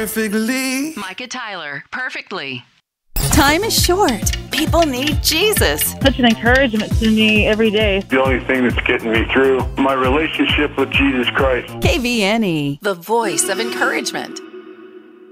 perfectly. Micah Tyler, Perfectly. Time is short. People need Jesus. Such an encouragement to me every day. The only thing that's getting me through, my relationship with Jesus Christ. KVNE. The voice of encouragement.